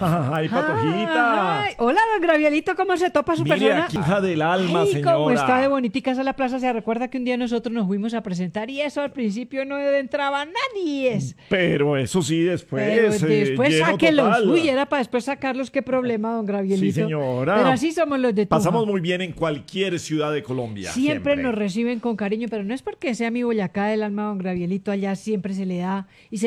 Ay, Patojita. Ay, hola, don Gravielito, ¿cómo se topa su Mire persona? aquí, hija del alma, Ay, señora. cómo está de bonitica esa la plaza. Se recuerda que un día nosotros nos fuimos a presentar y eso al principio no entraba nadie. Pero eso sí, después. Pero después lleno sáquelos. total. Uy, era para después sacarlos. Qué problema, don Gravielito. Sí, señora. Pero así somos los de Tunja. Pasamos muy bien en cualquier ciudad de Colombia. Siempre nos reciben con cariño, pero no es porque sea mi Boyacá del alma, don Gravielito. Allá siempre se le da y se